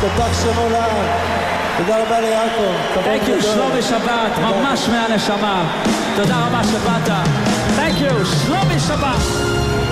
יישפך שמו לעד. תודה רבה ליעקב. Thank you, שלומי שבת, ממש מהנשמה. תודה רבה שבאת. Thank you, שלומי שבת.